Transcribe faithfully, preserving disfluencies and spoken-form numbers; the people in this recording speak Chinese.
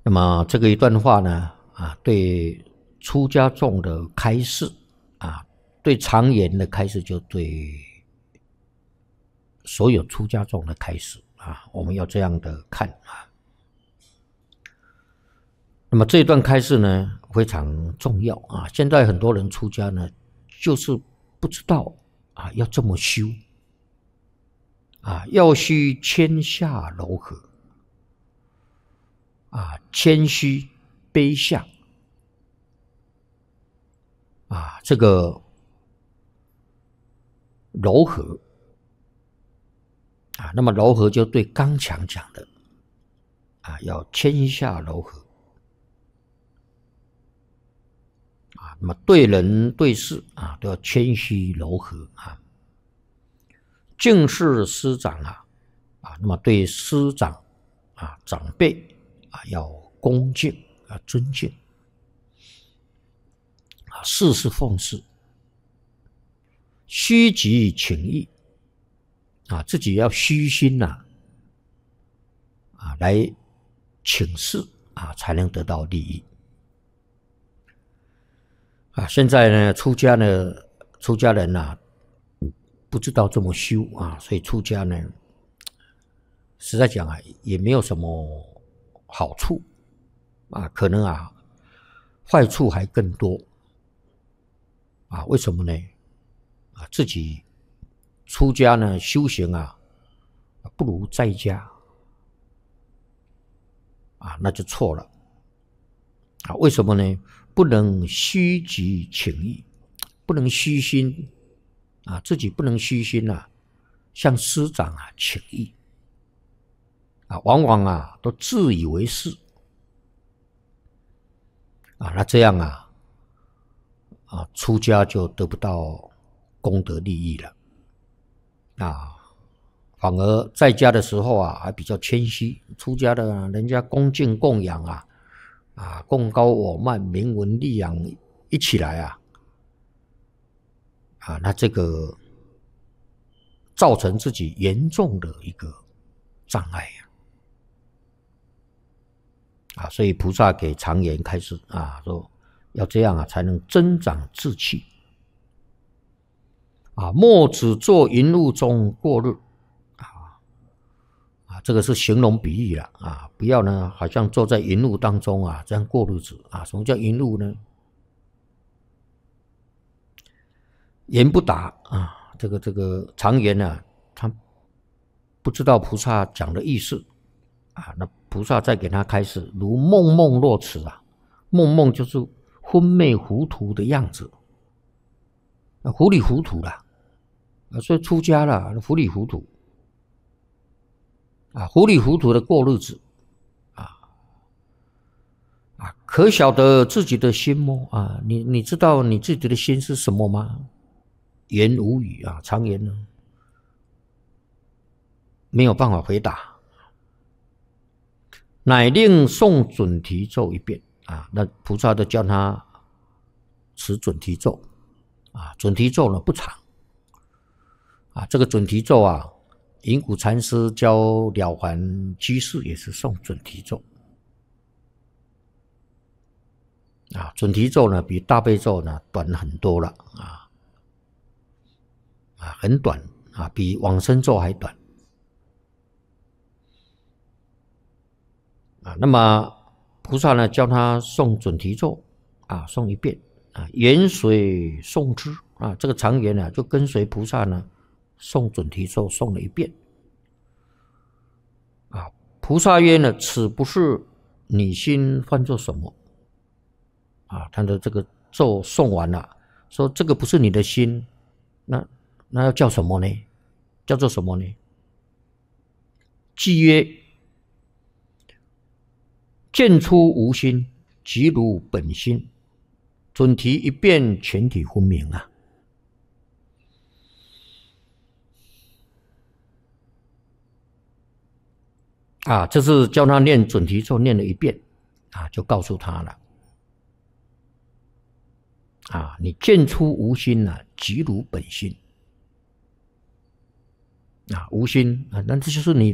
那么这个一段话呢，啊，对出家众的开示，啊，对常言的开示，就对所有出家众的开示啊，我们要这样的看啊。那么这一段开示呢，非常重要啊。现在很多人出家呢，就是不知道啊，要这么修啊，要须谦下柔和啊，谦虚卑下啊，这个柔和啊，那么柔和就对刚强讲的啊，要谦下柔和啊，那么对人对事啊，都要谦虚柔和啊。敬事师长啊，啊，那么对师长啊长辈啊要恭敬啊尊敬啊，事事奉事，虚己请意啊，自己要虚心呐 啊, 啊来请示啊，才能得到利益啊。现在呢，出家呢，出家人呐、啊。不知道这么修啊，所以出家呢，实在讲啊，也没有什么好处啊，可能啊，坏处还更多啊。为什么呢？啊，自己出家呢，修行啊，不如在家啊，那就错了啊。为什么呢？不能虚己请意，不能虚心。啊，自己不能虚心啊，向师长啊请益啊，往往啊都自以为是啊，那这样啊啊出家就得不到功德利益了啊，反而在家的时候啊还比较谦虚，出家的、啊、人家恭敬供养啊啊贡高我慢，名闻利养一起来啊。啊，那这个造成自己严重的一个障碍啊，啊，所以菩萨给常言开示啊，说要这样啊，才能增长志气啊，莫只做云雾中过日啊啊，这个是形容比喻了啊，不要呢，好像坐在云雾当中啊，这样过日子啊。什么叫云雾呢？言不达啊，这个这个常言呢、啊，他不知道菩萨讲的意思啊。那菩萨再给他开示，如梦梦若此啊，梦梦就是昏昧糊涂的样子，啊、糊里糊涂啦，啊，所以出家了，糊里糊涂啊，糊里糊涂的过日子啊啊，可晓得自己的心么？啊，你你知道你自己的心是什么吗？言无语啊，常言呢没有办法回答，乃令诵准提咒一遍啊。那菩萨就教他持准提咒啊，准提咒呢不长啊，这个准提咒啊，隐谷禅师教了凡居士也是诵准提咒啊，准提咒呢比大悲咒呢短很多了啊。啊，很短啊，比往生咒还短啊。那么菩萨呢，教他诵准提咒啊，诵一遍啊，沿随诵之啊。这个常言呢，就跟随菩萨呢诵准提咒，诵了一遍啊。菩萨曰呢，此不是你心唤作什么啊？他的这个咒诵完了，说这个不是你的心，那。那要叫什么呢？叫做什么呢？即曰：见出无心，即如本心。准提一遍，全体分明啊！啊，这是教他念准提咒，念了一遍啊，就告诉他了啊，你见出无心啊，即如本心。啊，无心啊，那这就是你